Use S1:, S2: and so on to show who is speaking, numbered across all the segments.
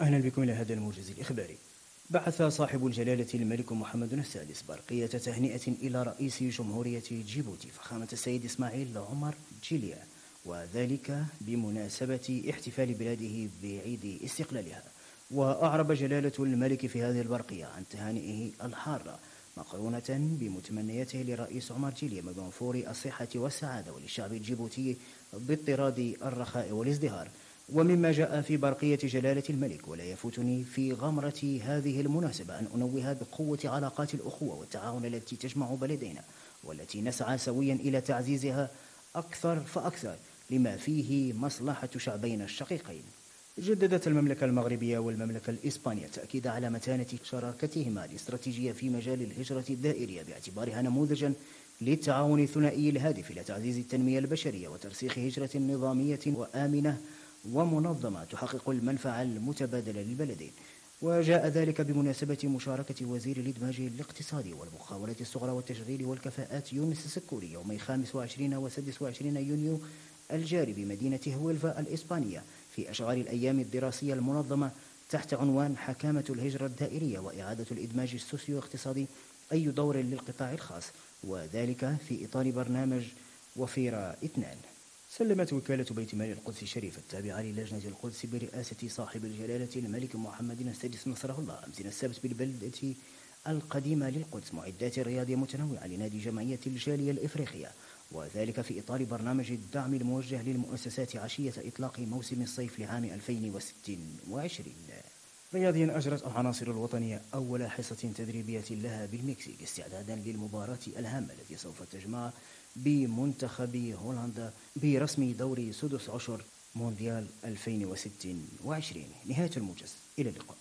S1: أهلا بكم إلى هذا الموجز الإخباري. بعث صاحب الجلالة الملك محمد السادس برقية تهنئة إلى رئيس جمهورية جيبوتي فخامة السيد إسماعيل عمر جيليا، وذلك بمناسبة احتفال بلاده بعيد استقلالها. وأعرب جلالة الملك في هذه البرقية عن تهانئه الحارة مقرونة بمتمنياته للرئيس عمر جيليا من وفور الصحة والسعادة وللشعب الجيبوتي باضطراد الرخاء والازدهار. ومما جاء في برقية جلالة الملك ولا يفوتني في غمرة هذه المناسبة أن أنوه بقوة علاقات الأخوة والتعاون التي تجمع بلدينا، والتي نسعى سويا إلى تعزيزها أكثر فأكثر لما فيه مصلحة شعبين الشقيقين. جددت المملكة المغربية والمملكة الإسبانية تأكيد على متانة شراكتهما الاستراتيجية في مجال الهجرة الدائرية باعتبارها نموذجا للتعاون الثنائي الهادف إلى تعزيز التنمية البشرية وترسيخ هجرة نظامية وآمنة ومنظمة تحقق المنفعة المتبادلة للبلدين. وجاء ذلك بمناسبة مشاركة وزير الإدماج الاقتصادي والمقاولة الصغرى والتشغيل والكفاءات يونس السكوري يومي 25 و 26 يونيو الجاري بمدينة هويلفا الإسبانية في أشغال الأيام الدراسية المنظمة تحت عنوان حكامة الهجرة الدائرية وإعادة الإدماج السوسيو اقتصادي، أي دور للقطاع الخاص، وذلك في إطار برنامج وفيرة 2. سلمت وكالة بيت مال القدس الشريف التابعة للجنة القدس برئاسة صاحب الجلالة الملك محمد السادس نصره الله أمس السبت بالبلدة القديمة للقدس معدات رياضية متنوعة لنادي جمعية الجالية الإفريقية، وذلك في إطار برنامج الدعم الموجه للمؤسسات عشية إطلاق موسم الصيف لعام 2026. رياضيا أجرت العناصر الوطنية أول حصة تدريبية لها بالمكسيك استعدادا للمباراة الهامة التي سوف تجمع بمنتخب هولندا برسم دوري سدس عشر مونديال 2026. نهاية الموجز، إلى اللقاء.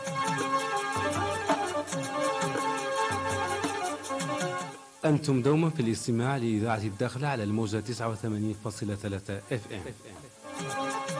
S2: أنتم دوما في الاستماع لإذاعة الداخلة على الموجة 89.3 FM.